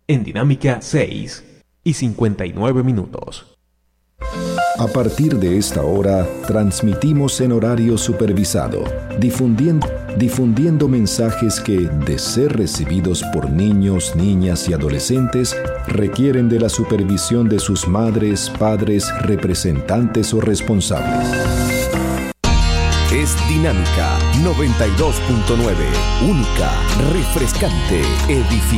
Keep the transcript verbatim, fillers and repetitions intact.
en Dinámica seis y cincuenta y nueve minutos. A partir de esta hora, transmitimos en horario supervisado, difundiendo, difundiendo mensajes que, de ser recibidos por niños, niñas y adolescentes, requieren de la supervisión de sus madres, padres, representantes o responsables. Es Dinámica noventa y dos punto nueve, única, refrescante, edificante.